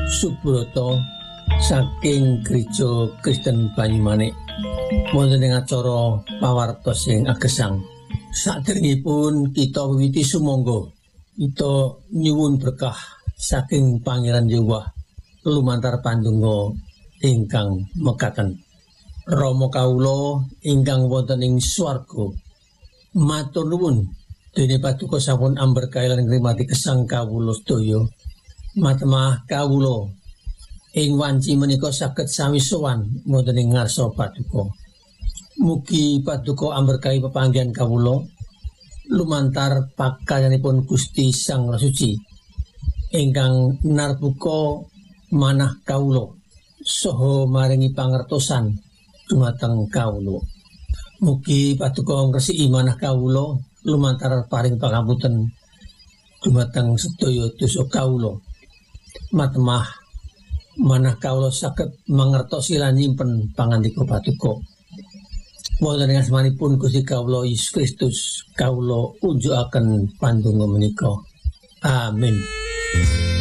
Subrata saking Gereja Kristen Banyumanik wonten ing acara pawartos sing agesang. Saderengipun kita wiwiti sumangga kita nyuwun berkah saking Pangeran Yahwa lumantar pandonga ingkang mekaten. Rama kawula ingkang wonten ing swarga, matur nuwun dene paduka sampun amberkahi lan ngrimati gesang kawula sedaya. Matemah kawula ing wanci menika saged sami sowan wonten ing ngarsa paduka. Mugi paduka amberkahi pepanggihan kawula lumantar pakaryanipun Gusti Sang Rasuci ingkang narbuka manah kawula saha maringi pangertosan dumateng kawula. Mugi paduka ngresiki manah kawula lumantar paring pangapunten dumateng sedaya dosa kawula. Matemah manah kawula saged mangertosi lan nyimpen pangandika paduka. Wonten ing asmanipun Gusti kawula Yesus Kristus kawula unjukaken pandonga menika. Amin.